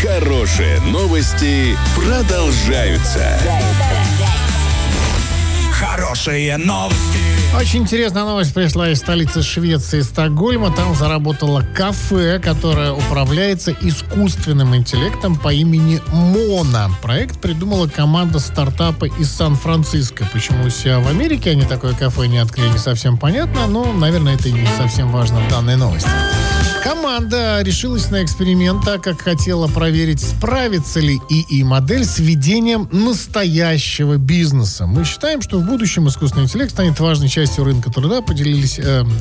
Хорошие новости продолжаются. Хорошие новости. Очень интересная новость пришла из столицы Швеции, Стокгольма. Там заработало кафе, которое управляется искусственным интеллектом по имени Мона. Проект придумала команда стартапа из Сан-Франциско. Почему себя в Америке они такое кафе не открыли, не совсем понятно, но, наверное, это и не совсем важно в данной новости. Команда решилась на эксперимент, так как хотела проверить, справится ли ИИ-модель с ведением настоящего бизнеса. Мы считаем, что в будущем искусственный интеллект станет важной частью рынка труда. Поделились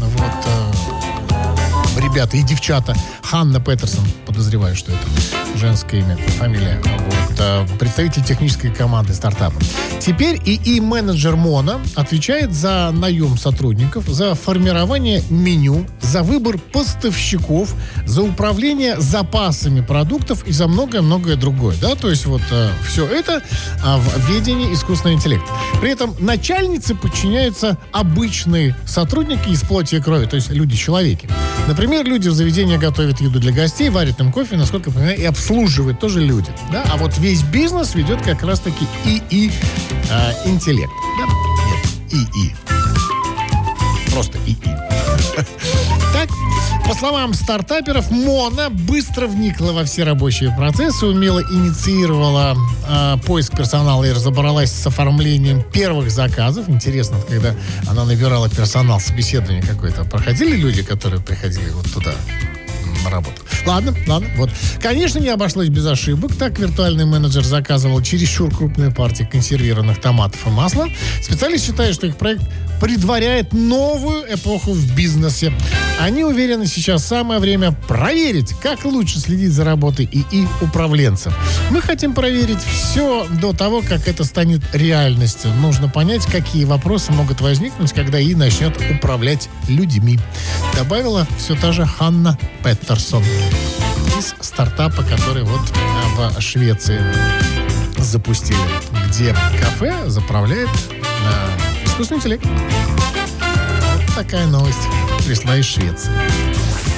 ребята и девчата. Ханна Петерсон, подозреваю, что это женское имя, фамилия. Представитель технической команды стартапа. Теперь ИИ-менеджер Мона отвечает за наем сотрудников, за формирование меню, за выбор поставщиков, за управление запасами продуктов и за многое-многое другое. Да? То есть все это в ведении искусственного интеллекта. При этом начальнице подчиняются обычные сотрудники из плоти и крови, то есть люди-человеки. Например, люди в заведении готовят еду для гостей, варят им кофе, насколько я понимаю, и обслуживают тоже люди. Да? А вот весь бизнес ведет как раз-таки ИИ-интеллект. Да? Нет, ИИ. Просто ИИ. Так, по словам стартаперов, Мона быстро вникла во все рабочие процессы, умело инициировала поиск персонала и разобралась с оформлением первых заказов. Интересно, когда она набирала персонал, собеседование какое-то, проходили люди, которые приходили вот туда на работу? Ладно, вот. Конечно, не обошлось без ошибок. Так, виртуальный менеджер заказывал чересчур крупные партии консервированных томатов и масла. Специалист считает, что их проект предваряет новую эпоху в бизнесе. Они уверены, сейчас самое время проверить, как лучше следить за работой ИИ-управленцев. Мы хотим проверить все до того, как это станет реальностью. Нужно понять, какие вопросы могут возникнуть, когда ИИ начнет управлять людьми. Добавила все та же Ханна Петерсон из стартапа, который в Швеции запустили, где кафе заправляет искусственный интеллект. Вот такая новость пришла из Швеции.